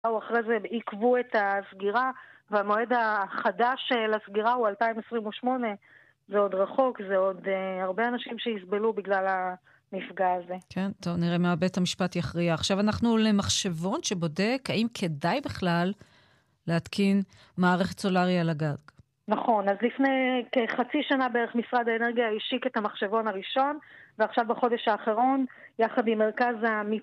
או אחרי זה עיכבו את הסגירה, והמועד החדש לסגירה הוא 2028. זה עוד רחוק, זה עוד הרבה אנשים שיסבלו בגלל המפגע הזה. כן, טוב, נראה מה בית המשפט יכריע. עכשיו אנחנו למחשבון שבודק האם כדאי בכלל להתקין מערכת סולרי על הגג. נכון, אז לפני כחצי שנה בערך משרד האנרגיה השיק את המחשבון הראשון, ועכשיו בחודש האחרון, יחד עם מרכז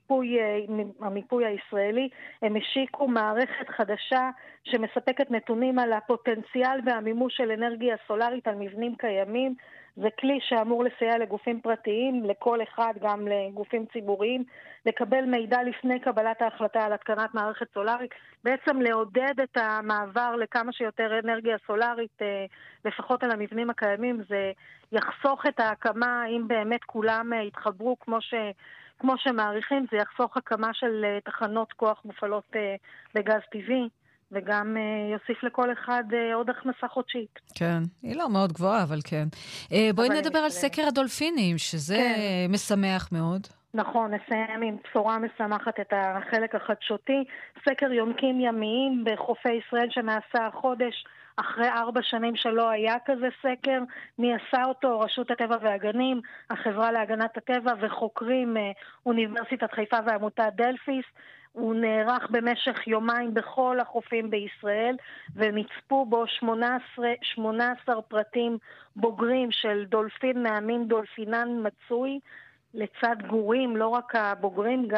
המיפוי הישראלי, הם השיקו מערכת חדשה שמספקת נתונים על הפוטנציאל והמימוש של אנרגיה סולרית על מבנים קיימים. זה כלי שאמור לסייע לגופים פרטיים, לכל אחד, גם לגופים ציבוריים, לקבל מידע לפני קבלת ההחלטה על התקנת מערכת סולרית, בעצם לעודד את המעבר לכמה שיותר אנרגיה סולרית, לפחות על המבנים הקיימים. זה יחסוך את ההקמה, אם באמת כולם יתחברו כמו שמעריכים, זה יחסוך הקמה של תחנות כוח מופעלות בגז טבעי, וגם יוסיף לכל אחד עוד הכנסה חודשית. כן, היא לא מאוד גבוהה, אבל כן. בואי נדבר על סקר הדולפינים, שזה משמח מאוד. נכון, נסיים עם בשורה משמחת את החלק החדשותי. סקר יונקים ימיים בחופי ישראל שנעשה החודש, אחרי 4 שנים שלא היה כזה סקר. מי עשה אותו? רשות הטבע והגנים, החברה להגנת הטבע וחוקרים אוניברסיטת חיפה ועמותת דלפיס. הוא נערך במשך יומיים בכל החופים בישראל, ונצפו בו 18 פרטים בוגרים של דולפין מהמין דולפינן מצוי, לצד גורים, לא רק הבוגרים,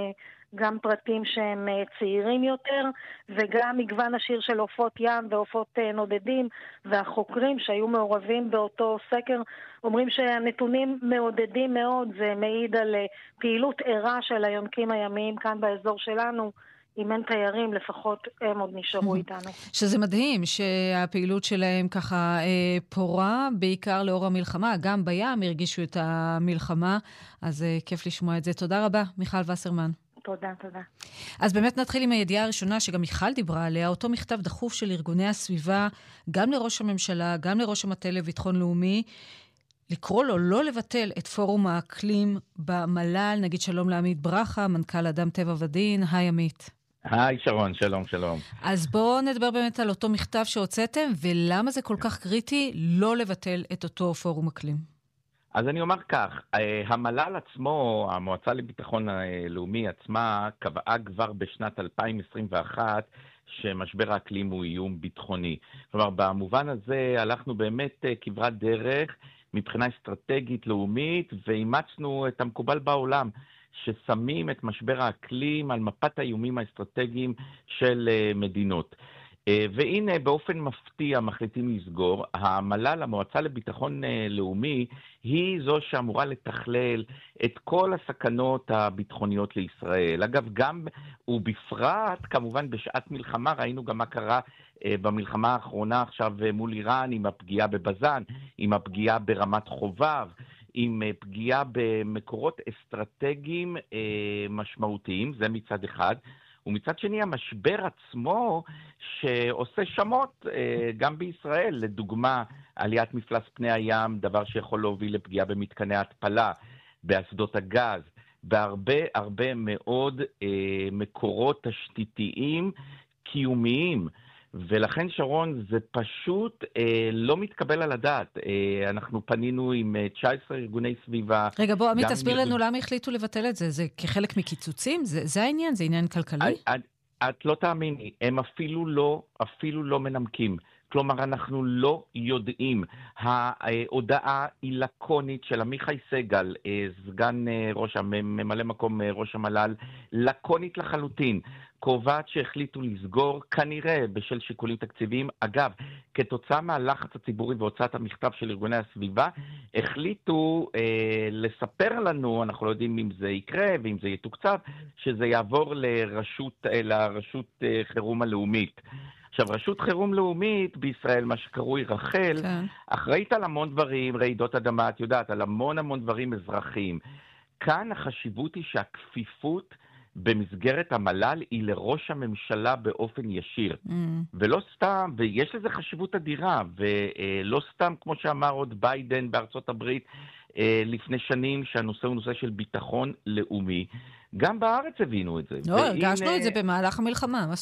גם פרטים שהם צעירים יותר, וגם מגוון עשיר של עופות ים ועופות נודדים, והחוקרים שהיו מעורבים באותו סקר אומרים שהנתונים מעודדים מאוד. זה מעיד על פעילות ערה של היונקים הימיים כאן באזור שלנו. אם אין תיירים, לפחות הם עוד נשארו איתנו. שזה מדהים שהפעילות שלהם ככה פורה, בעיקר לאור המלחמה. גם בים הרגישו את המלחמה, אז כיף לשמוע את זה. תודה רבה, מיכל וסרמן. תודה, תודה. אז באמת נתחיל עם הידיעה הראשונה שגם מיכל דיברה עליה, אותו מכתב דחוף של ארגוני הסביבה, גם לראש הממשלה, גם לראש המטה לביטחון לאומי, לקרוא לו לא לבטל את פורום האקלים במל"ל. נגיד שלום לעמית ברכה, מנכ"ל אדם טבע ודין. היי עמית. היי שרון, שלום, שלום. אז בואו נדבר באמת על אותו מכתב שהוצאתם, ולמה זה כל כך קריטי לא לבטל את אותו פורום אקלים. אז אני אומר כך, המל"ל עצמו, המועצה לביטחון לאומי עצמה, קבעה כבר בשנת 2021 שמשבר האקלים הוא איום ביטחוני. כלומר, במובן הזה הלכנו באמת כברת דרך מבחינה אסטרטגית לאומית, ואימצנו את המקובל בעולם, ששמים את משבר האקלים על מפת האיומים האסטרטגיים של מדינות. והנה באופן מפתיע מחליטים לסגור. המל"ל, המועצה לביטחון לאומי, היא זו שאמורה לתכלל את כל הסכנות הביטחוניות לישראל. אגב, גם ובפרט, כמובן בשעת מלחמה, ראינו גם מה קרה במלחמה האחרונה עכשיו מול איראן, עם הפגיעה בבזן, עם הפגיעה ברמת חובב, עם פגיעה במקורות אסטרטגיים משמעותיים, זה מצד אחד. ומצד שני, המשבר עצמו שעושה שמות גם בישראל, לדוגמה, עליית מפלס פני הים, דבר שיכול להוביל לפגיעה במתקני ההתפלה, באסדות הגז, בהרבה מאוד מקורות תשתיתיים קיומיים. ולכן שרון, זה פשוט לא מתקבל על הדעת. אנחנו פנינו עם 19 ארגוני סביבה. רגע, בוא עמית, תסביר לנו למה החליטו לבטל את זה. זה כחלק מקיצוצים? זה העניין? זה עניין כלכלי? את לא תאמיני, הם אפילו לא מנמקים. כלומר, אנחנו לא יודעים. ההודעה היא לקונית של עמיחי סגל, סגן ממלא מקום ראש המל"ל, לקונית לחלוטין. קובעת שהחליטו לסגור, כנראה בשל שיקולים תקציביים. אגב, כתוצאה מהלחץ הציבורי והוצאת המכתב של ארגוני הסביבה, החליטו לספר לנו, אנחנו לא יודעים אם זה יקרה ואם זה יתוקצב, שזה יעבור לרשות חירום הלאומית. עכשיו, רשות חירום לאומית בישראל, מה שקרוי רחל, כן. אחראית על המון דברים, רעידות אדמה, את יודעת, על המון דברים אזרחיים. כאן החשיבות היא שהכפיפות במסגרת המל"ל היא לראש הממשלה באופן ישיר. ולא סתם, ויש לזה חשיבות אדירה, ולא סתם, כמו שאמר עוד ביידן בארצות הברית, לפני שנים שהנושא הוא נושא של ביטחון לאומי. גם בארץ הבינו את זה. לא, הרגשנו את זה במהלך המלחמה,